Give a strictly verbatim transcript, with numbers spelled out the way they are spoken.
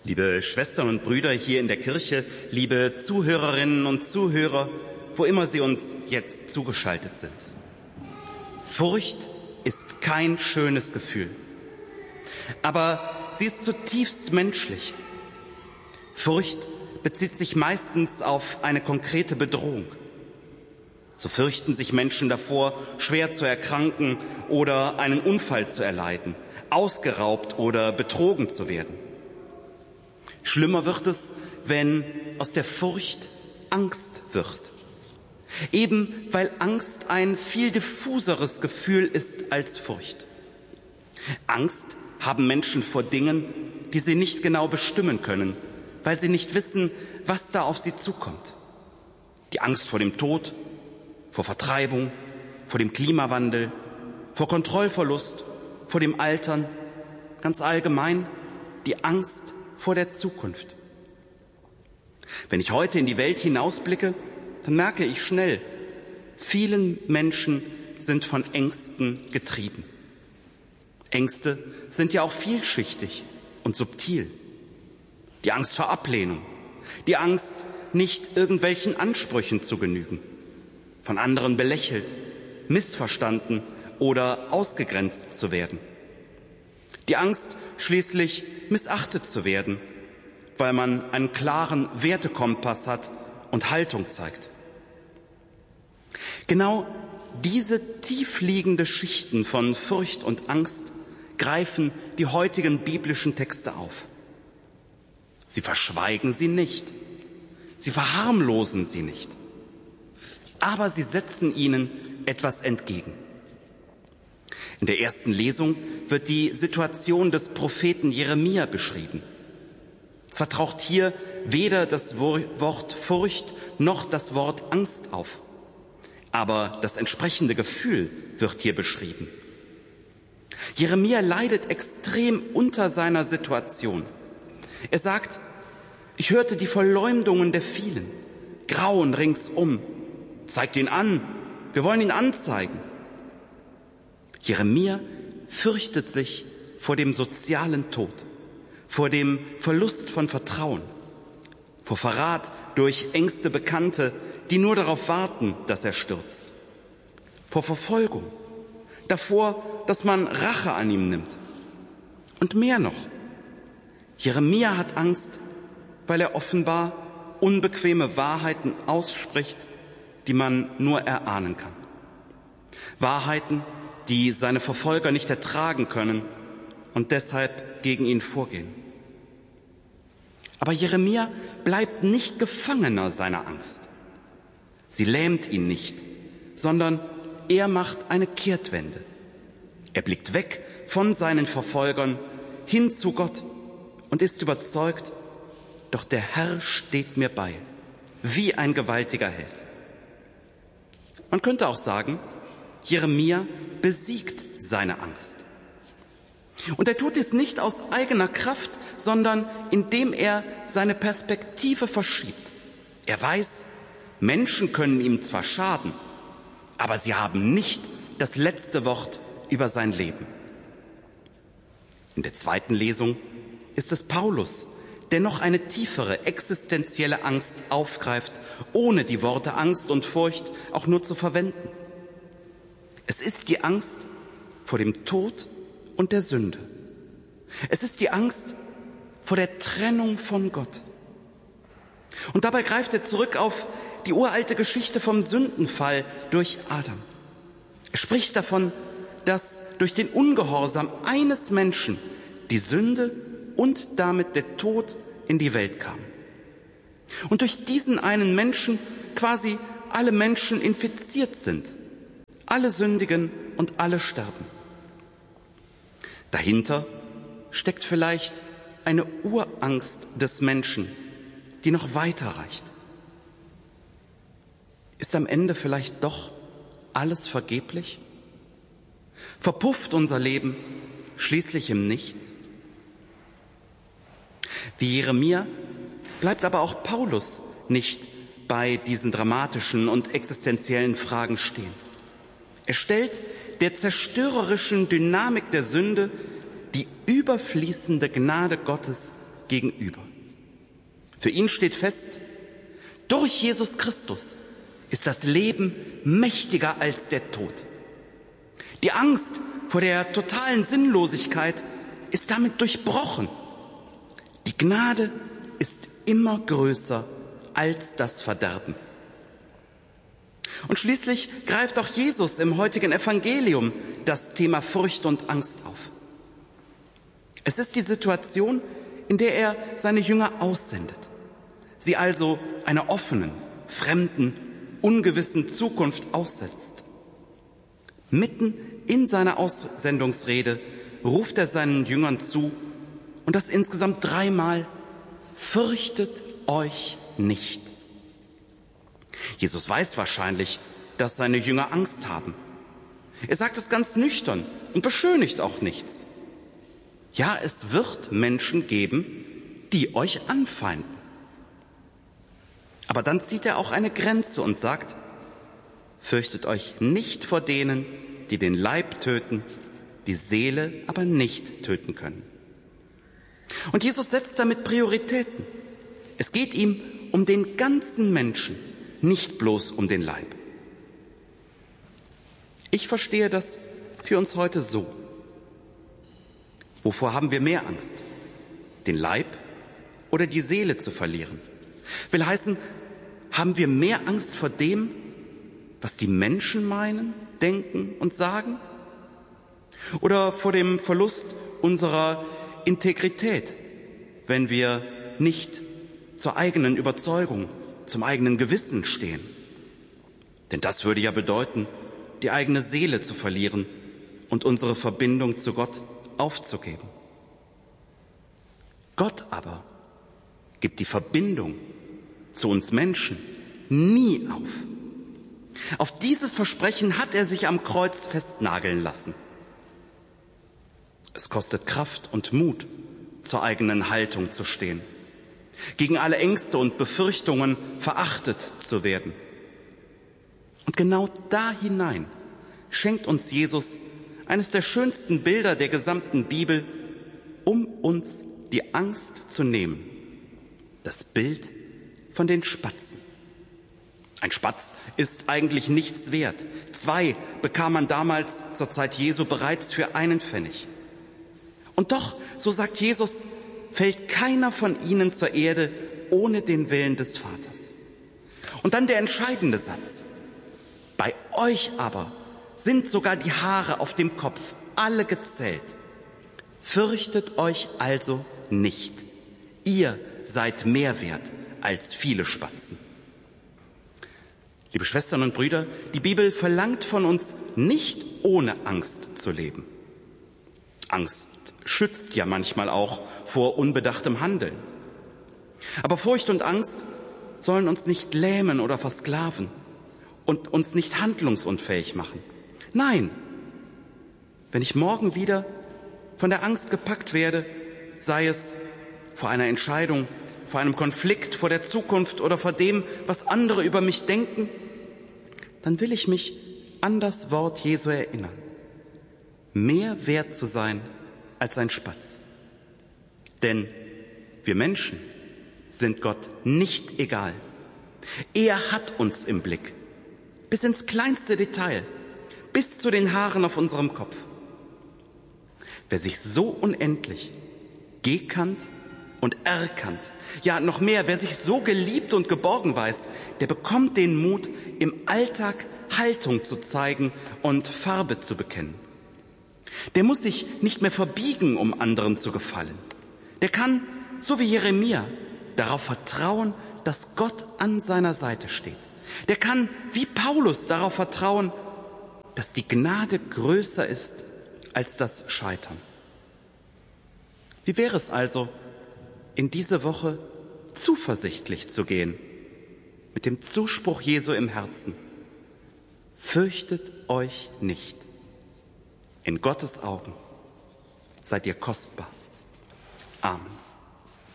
Liebe Schwestern und Brüder hier in der Kirche, liebe Zuhörerinnen und Zuhörer, wo immer Sie uns jetzt zugeschaltet sind. Furcht ist kein schönes Gefühl, aber sie ist zutiefst menschlich. Furcht bezieht sich meistens auf eine konkrete Bedrohung. So fürchten sich Menschen davor, schwer zu erkranken oder einen Unfall zu erleiden, ausgeraubt oder betrogen zu werden. Schlimmer wird es, wenn aus der Furcht Angst wird. Eben weil Angst ein viel diffuseres Gefühl ist als Furcht. Angst haben Menschen vor Dingen, die sie nicht genau bestimmen können, weil sie nicht wissen, was da auf sie zukommt. Die Angst vor dem Tod, vor Vertreibung, vor dem Klimawandel, vor Kontrollverlust, vor dem Altern, ganz allgemein die Angst vor der Zukunft. Wenn ich heute in die Welt hinausblicke, dann merke ich schnell, vielen Menschen sind von Ängsten getrieben. Ängste sind ja auch vielschichtig und subtil. Die Angst vor Ablehnung, die Angst, nicht irgendwelchen Ansprüchen zu genügen, von anderen belächelt, missverstanden oder ausgegrenzt zu werden. Die Angst, schließlich missachtet zu werden, weil man einen klaren Wertekompass hat und Haltung zeigt. Genau diese tiefliegende Schichten von Furcht und Angst greifen die heutigen biblischen Texte auf. Sie verschweigen sie nicht, sie verharmlosen sie nicht, aber sie setzen ihnen etwas entgegen. In der ersten Lesung wird die Situation des Propheten Jeremia beschrieben. Zwar taucht hier weder das Wort Furcht noch das Wort Angst auf, aber das entsprechende Gefühl wird hier beschrieben. Jeremia leidet extrem unter seiner Situation. Er sagt, ich hörte die Verleumdungen der vielen, Grauen ringsum. Zeigt ihn an, wir wollen ihn anzeigen. Jeremia fürchtet sich vor dem sozialen Tod, vor dem Verlust von Vertrauen, vor Verrat durch engste Bekannte, die nur darauf warten, dass er stürzt, vor Verfolgung, davor, dass man Rache an ihm nimmt. Und mehr noch, Jeremia hat Angst, weil er offenbar unbequeme Wahrheiten ausspricht, die man nur erahnen kann. Wahrheiten, die seine Verfolger nicht ertragen können und deshalb gegen ihn vorgehen. Aber Jeremia bleibt nicht Gefangener seiner Angst. Sie lähmt ihn nicht, sondern er macht eine Kehrtwende. Er blickt weg von seinen Verfolgern hin zu Gott und ist überzeugt, doch der Herr steht mir bei, wie ein gewaltiger Held. Man könnte auch sagen, Jeremia besiegt seine Angst. Und er tut es nicht aus eigener Kraft, sondern indem er seine Perspektive verschiebt. Er weiß, Menschen können ihm zwar schaden, aber sie haben nicht das letzte Wort über sein Leben. In der zweiten Lesung ist es Paulus, der noch eine tiefere existenzielle Angst aufgreift, ohne die Worte Angst und Furcht auch nur zu verwenden. Es ist die Angst vor dem Tod und der Sünde. Es ist die Angst vor der Trennung von Gott. Und dabei greift er zurück auf die uralte Geschichte vom Sündenfall durch Adam. Er spricht davon, dass durch den Ungehorsam eines Menschen die Sünde und damit der Tod in die Welt kam. Und durch diesen einen Menschen quasi alle Menschen infiziert sind. Alle sündigen und alle sterben. Dahinter steckt vielleicht eine Urangst des Menschen, die noch weiter reicht. Ist am Ende vielleicht doch alles vergeblich? Verpufft unser Leben schließlich im Nichts? Wie Jeremia bleibt aber auch Paulus nicht bei diesen dramatischen und existenziellen Fragen stehen. Er stellt der zerstörerischen Dynamik der Sünde die überfließende Gnade Gottes gegenüber. Für ihn steht fest, durch Jesus Christus ist das Leben mächtiger als der Tod. Die Angst vor der totalen Sinnlosigkeit ist damit durchbrochen. Die Gnade ist immer größer als das Verderben. Und schließlich greift auch Jesus im heutigen Evangelium das Thema Furcht und Angst auf. Es ist die Situation, in der er seine Jünger aussendet, sie also einer offenen, fremden, ungewissen Zukunft aussetzt. Mitten in seiner Aussendungsrede ruft er seinen Jüngern zu, und das insgesamt dreimal: Fürchtet euch nicht. Jesus weiß wahrscheinlich, dass seine Jünger Angst haben. Er sagt es ganz nüchtern und beschönigt auch nichts. Ja, es wird Menschen geben, die euch anfeinden. Aber dann zieht er auch eine Grenze und sagt: Fürchtet euch nicht vor denen, die den Leib töten, die Seele aber nicht töten können. Und Jesus setzt damit Prioritäten. Es geht ihm um den ganzen Menschen, nicht bloß um den Leib. Ich verstehe das für uns heute so. Wovor haben wir mehr Angst? Den Leib oder die Seele zu verlieren? Will heißen, haben wir mehr Angst vor dem, was die Menschen meinen, denken und sagen? Oder vor dem Verlust unserer Integrität, wenn wir nicht zur eigenen Überzeugung, zum eigenen Gewissen stehen? Denn das würde ja bedeuten, die eigene Seele zu verlieren und unsere Verbindung zu Gott aufzugeben. Gott aber gibt die Verbindung zu uns Menschen nie auf. Auf dieses Versprechen hat er sich am Kreuz festnageln lassen. Es kostet Kraft und Mut, zur eigenen Haltung zu stehen, gegen alle Ängste und Befürchtungen verachtet zu werden. Und genau da hinein schenkt uns Jesus eines der schönsten Bilder der gesamten Bibel, um uns die Angst zu nehmen. Das Bild von den Spatzen. Ein Spatz ist eigentlich nichts wert. Zwei bekam man damals zur Zeit Jesu bereits für einen Pfennig. Und doch, so sagt Jesus, fällt keiner von ihnen zur Erde ohne den Willen des Vaters. Und dann der entscheidende Satz: Bei euch aber sind sogar die Haare auf dem Kopf alle gezählt. Fürchtet euch also nicht. Ihr seid mehr wert als viele Spatzen. Liebe Schwestern und Brüder, die Bibel verlangt von uns, nicht ohne Angst zu leben. Angst schützt ja manchmal auch vor unbedachtem Handeln. Aber Furcht und Angst sollen uns nicht lähmen oder versklaven und uns nicht handlungsunfähig machen. Nein, wenn ich morgen wieder von der Angst gepackt werde, sei es vor einer Entscheidung, vor einem Konflikt, vor der Zukunft oder vor dem, was andere über mich denken, dann will ich mich an das Wort Jesu erinnern. Mehr wert zu sein als ein Spatz. Denn wir Menschen sind Gott nicht egal. Er hat uns im Blick, bis ins kleinste Detail, bis zu den Haaren auf unserem Kopf. Wer sich so unendlich gekannt und erkannt, ja noch mehr, wer sich so geliebt und geborgen weiß, der bekommt den Mut, im Alltag Haltung zu zeigen und Farbe zu bekennen. Der muss sich nicht mehr verbiegen, um anderen zu gefallen. Der kann, so wie Jeremia, darauf vertrauen, dass Gott an seiner Seite steht. Der kann, wie Paulus, darauf vertrauen, dass die Gnade größer ist als das Scheitern. Wie wäre es also, in diese Woche zuversichtlich zu gehen, mit dem Zuspruch Jesu im Herzen: Fürchtet euch nicht. In Gottes Augen seid ihr kostbar. Amen.